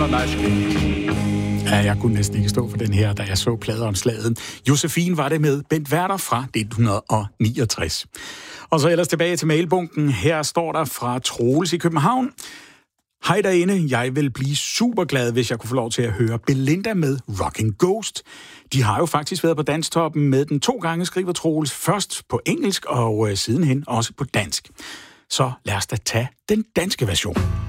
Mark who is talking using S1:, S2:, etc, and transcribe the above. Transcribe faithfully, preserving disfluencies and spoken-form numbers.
S1: Ja, jeg kunne næsten ikke stå for den her, da jeg så pladeomslaget. Josefine var det med Bent Werther fra nitten niogtres. Og så ellers tilbage til mailbunken. Her står der fra Troels i København. Hej derinde, jeg vil blive super glad, hvis jeg kunne få lov til at høre Belinda med Rockin' Ghost. De har jo faktisk været på Danstoppen med den to gange, skriver Troels. Først på engelsk og sidenhen også på dansk. Så lad os da tage den danske version.